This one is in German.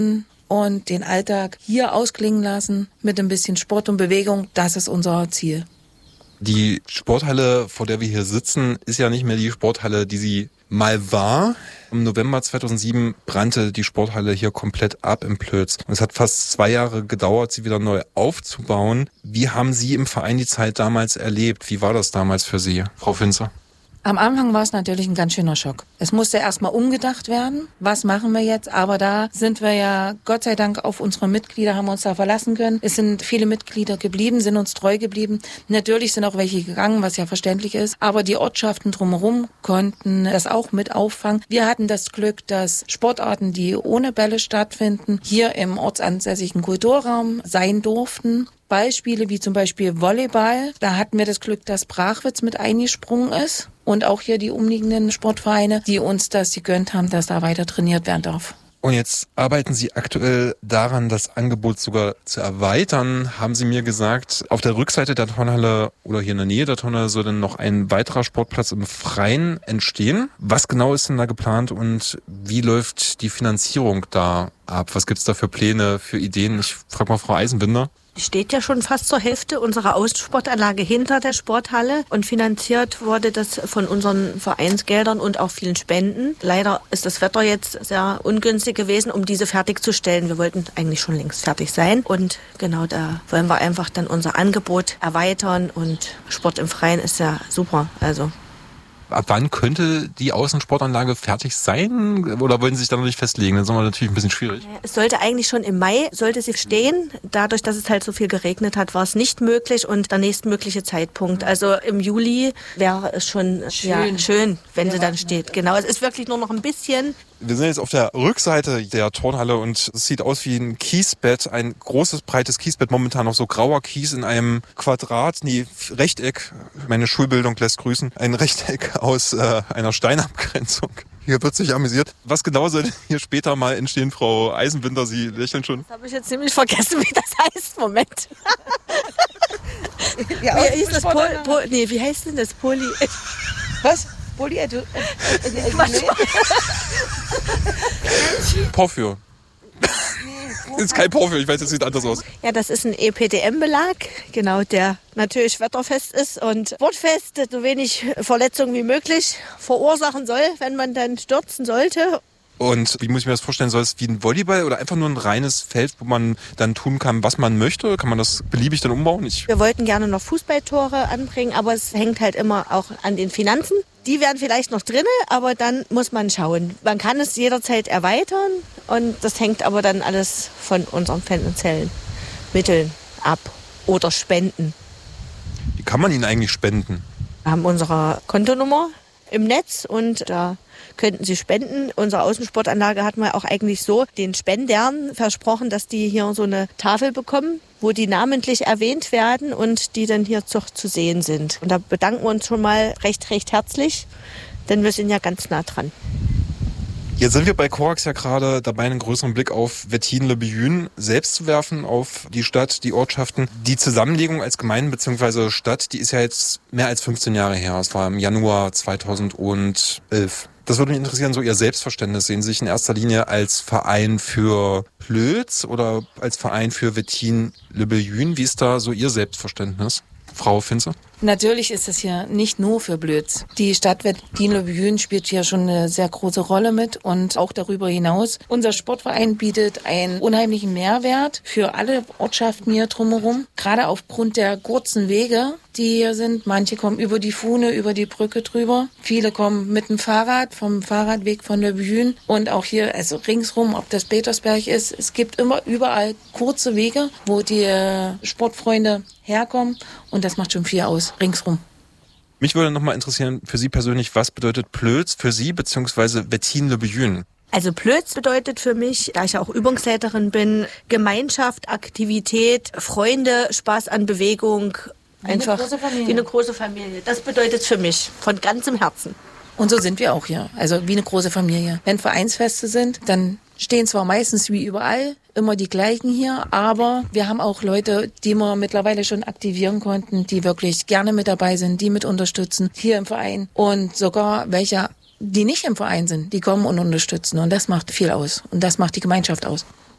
und den Alltag hier ausklingen lassen mit ein bisschen Sport und Bewegung. Das ist unser Ziel. Die Sporthalle, vor der wir hier sitzen, ist ja nicht mehr die Sporthalle, die sie mal war. Im November 2007 brannte die Sporthalle hier komplett ab in Plötz. Und es hat fast 2 Jahre gedauert, sie wieder neu aufzubauen. Wie haben Sie im Verein die Zeit damals erlebt? Wie war das damals für Sie, Frau Finzer? Am Anfang war es natürlich ein ganz schöner Schock. Es musste erstmal umgedacht werden. Was machen wir jetzt? Aber da sind wir ja Gott sei Dank auf unsere Mitglieder, haben wir uns da verlassen können. Es sind viele Mitglieder geblieben, sind uns treu geblieben. Natürlich sind auch welche gegangen, was ja verständlich ist. Aber die Ortschaften drumherum konnten das auch mit auffangen. Wir hatten das Glück, dass Sportarten, die ohne Bälle stattfinden, hier im ortsansässigen Kulturraum sein durften. Beispiele wie zum Beispiel Volleyball. Da hatten wir das Glück, dass Brachwitz mit eingesprungen ist. Und auch hier die umliegenden Sportvereine, die uns das gegönnt haben, dass da weiter trainiert werden darf. Und jetzt arbeiten Sie aktuell daran, das Angebot sogar zu erweitern, haben Sie mir gesagt. Auf der Rückseite der Turnhalle oder hier in der Nähe der Turnhalle soll dann noch ein weiterer Sportplatz im Freien entstehen. Was genau ist denn da geplant und wie läuft die Finanzierung da ab? Was gibt's da für Pläne, für Ideen? Ich frage mal Frau Eisenbinder. Die steht ja schon fast zur Hälfte unserer Außensportanlage hinter der Sporthalle und finanziert wurde das von unseren Vereinsgeldern und auch vielen Spenden. Leider ist das Wetter jetzt sehr ungünstig gewesen, um diese fertigzustellen. Wir wollten eigentlich schon längst fertig sein und genau da wollen wir einfach dann unser Angebot erweitern und Sport im Freien ist ja super. Also ab wann könnte die Außensportanlage fertig sein? Oder wollen Sie sich da noch nicht festlegen? Das ist aber natürlich ein bisschen schwierig. Es sollte eigentlich schon im Mai sollte sie stehen. Dadurch, dass es halt so viel geregnet hat, war es nicht möglich und der nächstmögliche Zeitpunkt. Also im Juli wäre es schon schön, wenn sie dann steht. Genau, es ist wirklich nur noch ein bisschen. Wir sind jetzt auf der Rückseite der Turnhalle und es sieht aus wie ein Kiesbett, ein großes, breites Kiesbett, momentan noch so grauer Kies in einem Rechteck, meine Schulbildung lässt grüßen, ein Rechteck aus einer Steinabgrenzung. Hier wird sich amüsiert. Was genau soll hier später mal entstehen, Frau Eisenbinder? Sie lächeln schon. Das habe ich jetzt ziemlich vergessen, wie das heißt. Moment. Ja, wie heißt das? Wie heißt denn das? Was? Porphyr. Das ist kein Porphyr, ich weiß, es sieht anders aus. Ja, das ist ein EPDM-Belag, genau, der natürlich wetterfest ist und sportfest, so wenig Verletzungen wie möglich verursachen soll, wenn man dann stürzen sollte. Und wie muss ich mir das vorstellen? Soll es wie ein Volleyball oder einfach nur ein reines Feld, wo man dann tun kann, was man möchte? Kann man das beliebig dann umbauen? Wir wollten gerne noch Fußballtore anbringen, aber es hängt halt immer auch an den Finanzen. Die wären vielleicht noch drin, aber dann muss man schauen. Man kann es jederzeit erweitern und das hängt aber dann alles von unseren finanziellen Mitteln ab oder Spenden. Wie kann man ihn eigentlich spenden? Wir haben unsere Kontonummer im Netz und da könnten Sie spenden. Unsere Außensportanlage hat man auch eigentlich so den Spendern versprochen, dass die hier so eine Tafel bekommen, wo die namentlich erwähnt werden und die dann hier zu sehen sind. Und da bedanken wir uns schon mal recht herzlich, denn wir sind ja ganz nah dran. Jetzt sind wir bei Korax ja gerade dabei, einen größeren Blick auf Wettin-le-Biyün selbst zu werfen, auf die Stadt, die Ortschaften. Die Zusammenlegung als Gemeinden bzw. Stadt, die ist ja jetzt mehr als 15 Jahre her. Es war im Januar 2011. Das würde mich interessieren, so Ihr Selbstverständnis. Sehen Sie sich in erster Linie als Verein für Plötz oder als Verein für Wettin-le-Biyün? Wie ist da so Ihr Selbstverständnis, Frau Finzer? Natürlich ist es hier nicht nur für Plötz. Die Stadt Wettin-le-Biyün spielt hier schon eine sehr große Rolle mit und auch darüber hinaus. Unser Sportverein bietet einen unheimlichen Mehrwert für alle Ortschaften hier drumherum. Gerade aufgrund der kurzen Wege, die hier sind. Manche kommen über die Fuhne, über die Brücke drüber. Viele kommen mit dem Fahrrad, vom Fahrradweg von Le Biyün. Und auch hier, also ringsrum, ob das Petersberg ist, es gibt immer überall kurze Wege, wo die Sportfreunde herkommen. Und das macht schon viel aus, ringsrum. Mich würde noch mal interessieren, für Sie persönlich, was bedeutet Plötz für Sie bzw. Wettin-le-Biyün? Also Plötz bedeutet für mich, da ich auch Übungsleiterin bin, Gemeinschaft, Aktivität, Freunde, Spaß an Bewegung. Einfach wie eine große Familie. Das bedeutet es für mich von ganzem Herzen. Und so sind wir auch hier, also wie eine große Familie. Wenn Vereinsfeste sind, dann stehen zwar meistens wie überall immer die gleichen hier, aber wir haben auch Leute, die wir mittlerweile schon aktivieren konnten, die wirklich gerne mit dabei sind, die mit unterstützen hier im Verein und sogar welche, die nicht im Verein sind, die kommen und unterstützen und das macht viel aus und das macht die Gemeinschaft aus.